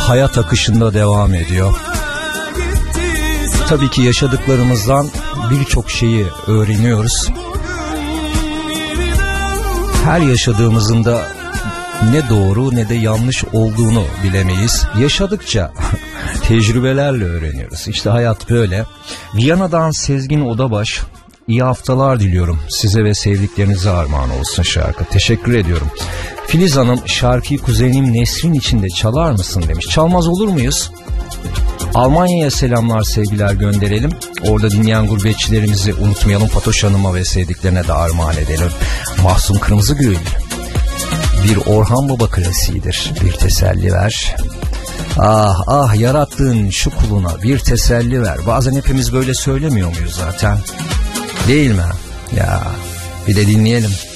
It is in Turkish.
hayat akışında devam ediyor. Tabii ki yaşadıklarımızdan birçok şeyi öğreniyoruz. Her yaşadığımızın da ne doğru ne de yanlış olduğunu bilemeyiz. Yaşadıkça tecrübelerle öğreniyoruz. İşte hayat böyle. Viyana'dan Sezgin Odabaş, iyi haftalar diliyorum. Size ve sevdiklerinize armağan olsun şarkı. Teşekkür ediyorum. Filiz Hanım, şarkıyı kuzenim Nesrin için de çalar mısın demiş. Çalmaz olur muyuz? Almanya'ya selamlar, sevgiler gönderelim. Orada dinleyen gurbetçilerimizi unutmayalım. Fatoş Hanım'a ve sevdiklerine de armağan edelim. Mahsun Kırmızıgül, bir Orhan Baba klasiğidir. Bir teselli ver. Ah ah, yarattığın şu kuluna bir teselli ver. Bazen hepimiz böyle söylemiyor muyuz zaten? Değil mi? Ya bir de dinleyelim.